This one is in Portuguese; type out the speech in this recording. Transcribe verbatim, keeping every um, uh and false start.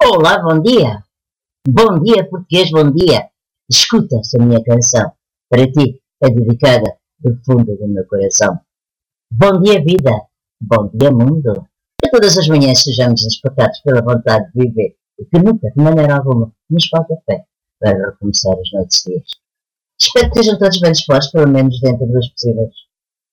Olá, bom dia. Bom dia, português, bom dia. Escuta esta minha canção. Para ti é dedicada do fundo do meu coração. Bom dia, vida. Bom dia, mundo. Que todas as manhãs sejamos despertados pela vontade de viver e que nunca, de maneira alguma, nos falta fé para recomeçar os nossos dias. Espero que estejam todos bem dispostos, pelo menos dentro dos possíveis.